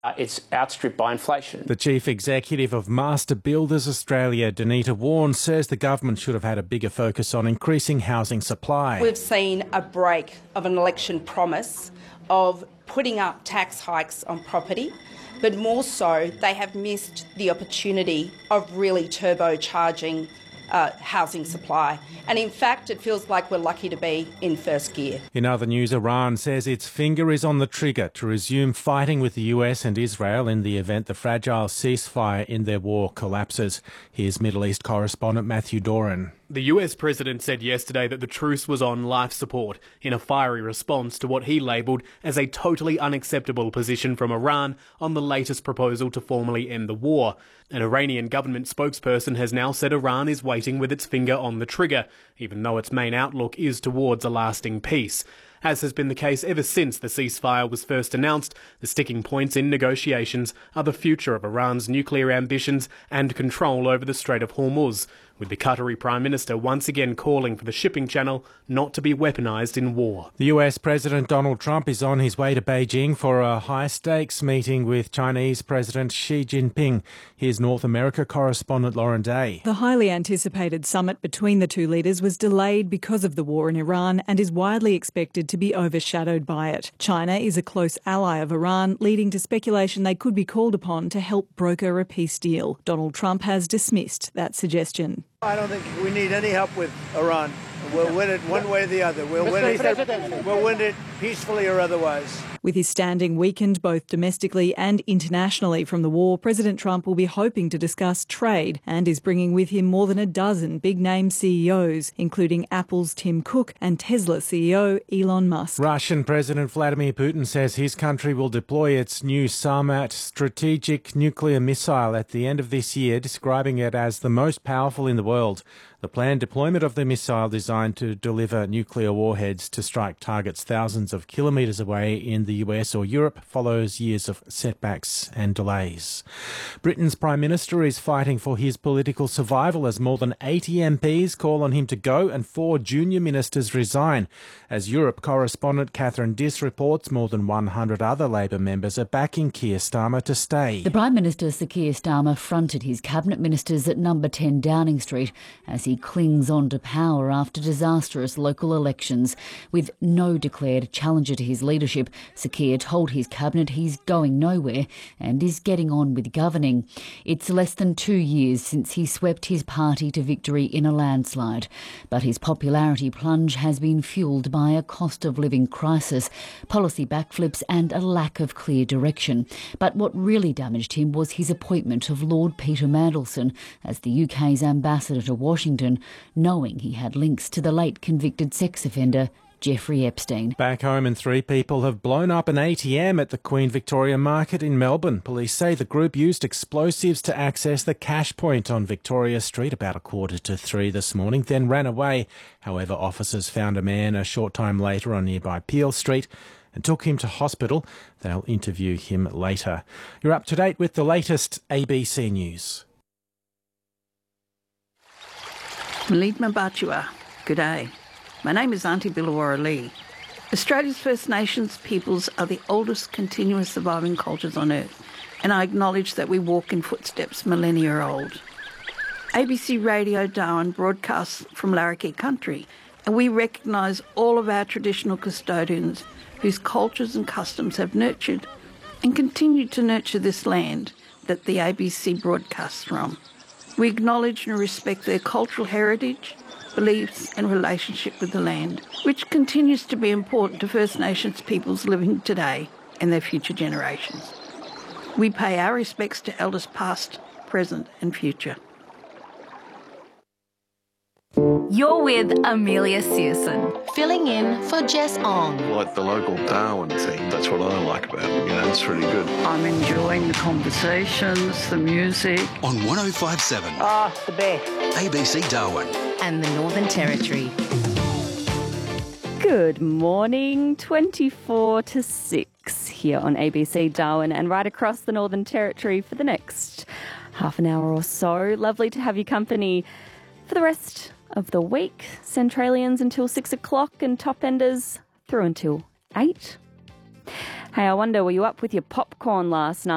It's outstripped by inflation. The Chief Executive of Master Builders Australia, Danita Warren, says the government should have had a bigger focus on increasing housing supply. We've seen a break of an election promise of putting up tax hikes on property, but more so they have missed the opportunity of really turbocharging housing supply. And in fact, it feels like we're lucky to be in first gear. In other news, Iran says its finger is on the trigger to resume fighting with the US and Israel in the event the fragile ceasefire in their war collapses. Here's Middle East correspondent Matthew Doran. The US president said yesterday that the truce was on life support in a fiery response to what he labelled as a totally unacceptable position from Iran on the latest proposal to formally end the war. An Iranian government spokesperson has now said Iran is waiting with its finger on the trigger, even though its main outlook is towards a lasting peace. As has been the case ever since the ceasefire was first announced, the sticking points in negotiations are the future of Iran's nuclear ambitions and control over the Strait of Hormuz, with the Qatari Prime Minister once again calling for the shipping channel not to be weaponised in war. The US President Donald Trump is on his way to Beijing for a high-stakes meeting with Chinese President Xi Jinping. Here's North America correspondent Lauren Day. The highly anticipated summit between the two leaders was delayed because of the war in Iran and is widely expected to be overshadowed by it. China is a close ally of Iran, leading to speculation they could be called upon to help broker a peace deal. Donald Trump has dismissed that suggestion. I don't think we need any help with Iran. We'll win it one way or the other. We'll win it peacefully or otherwise. With his standing weakened both domestically and internationally from the war, President Trump will be hoping to discuss trade and is bringing with him more than a dozen big-name CEOs, including Apple's Tim Cook and Tesla CEO Elon Musk. Russian President Vladimir Putin says his country will deploy its new Sarmat strategic nuclear missile at the end of this year, describing it as the most powerful in the world. The planned deployment of the missile, designed to deliver nuclear warheads to strike targets thousands of kilometres away in the US or Europe, follows years of setbacks and delays. Britain's Prime Minister is fighting for his political survival as more than 80 MPs call on him to go and 4 junior ministers resign. As Europe correspondent Catherine Diss reports, more than 100 other Labor members are backing Keir Starmer to stay. The Prime Minister, Sir Keir Starmer, fronted his cabinet ministers at number 10 Downing Street as he clings on to power after disastrous local elections. With no declared challenger to his leadership, Sir Keir told his cabinet he's going nowhere and is getting on with governing. It's less than 2 years since he swept his party to victory in a landslide, but his popularity plunge has been fuelled by a cost of living crisis, policy backflips and a lack of clear direction. But what really damaged him was his appointment of Lord Peter Mandelson as the UK's ambassador to Washington, knowing he had links to the late convicted sex offender Jeffrey Epstein. Back home, and 3 people have blown up an ATM at the Queen Victoria Market in Melbourne. Police say the group used explosives to access the cash point on Victoria Street about 2:45 this morning, then ran away. However, officers found a man a short time later on nearby Peel Street and took him to hospital. They'll interview him later. You're up to date with the latest ABC News. Malidma Batua, good day. My name is Auntie Billawara Lee. Australia's First Nations peoples are the oldest continuous surviving cultures on Earth, and I acknowledge that we walk in footsteps millennia old. ABC Radio Darwin broadcasts from Larrakia country, and we recognise all of our traditional custodians whose cultures and customs have nurtured and continue to nurture this land that the ABC broadcasts from. We acknowledge and respect their cultural heritage, beliefs and relationship with the land, which continues to be important to First Nations peoples living today and their future generations. We pay our respects to elders past, present and future. You're with Amelia Searson, filling in for Jess Ong. Like the local Darwin thing, that's what I like about it. It's really good. I'm enjoying the conversations, the music. On 105.7. The best. ABC Darwin. And the Northern Territory. Good morning, 24 to 6 here on ABC Darwin and right across the Northern Territory for the next half an hour or so. Lovely to have your company for the rest of the week. Centralians until 6 o'clock and top enders through until 8. Hey, I wonder, were you up with your popcorn last night?